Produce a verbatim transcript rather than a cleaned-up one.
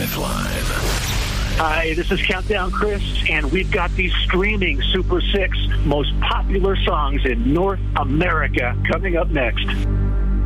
Live. Hi, this is Countdown Chris, and we've got the streaming Super six most popular songs in North America coming up next.